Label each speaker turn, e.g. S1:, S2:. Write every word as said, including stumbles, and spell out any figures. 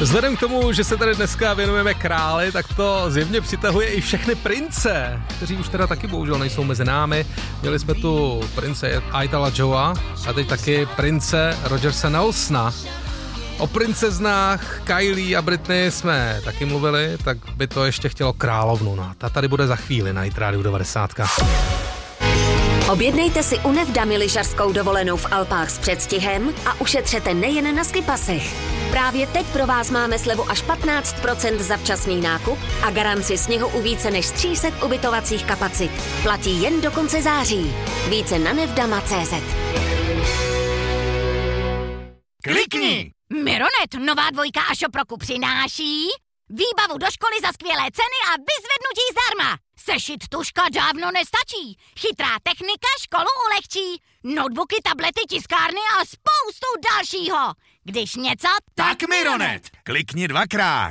S1: Vzhledem k tomu, že se tady dneska věnujeme králi, tak to zjevně přitahuje i všechny prince, kteří už teda taky bohužel nejsou mezi námi. Měli jsme tu prince Aitala Joea a teď taky prince Rogersa Nelsona. O princeznách Kylie a Britney jsme taky mluvili, tak by to ještě chtělo královnu. No, ta tady bude za chvíli na Hit Radio devadesát.
S2: Objednejte si u Nevdamy lyžařskou dovolenou v Alpách s předstihem a ušetřete nejen na skipasech. Právě teď pro vás máme slevu až patnáct procent za včasný nákup a garanci sněhu u více než tři sta ubytovacích kapacit. Platí jen do konce září. Více na nevdama tečka cé zet.
S3: Klikni!
S4: Mironet, nová dvojka a Šoproku přináší výbavu do školy za skvělé ceny a vyzvednutí zdarma. Sešit tuška dávno nestačí. Chytrá technika školu ulehčí. Notebooky, tablety, tiskárny a spoustu dalšího. Když něco,
S3: Tak Mironet, klikni dvakrát.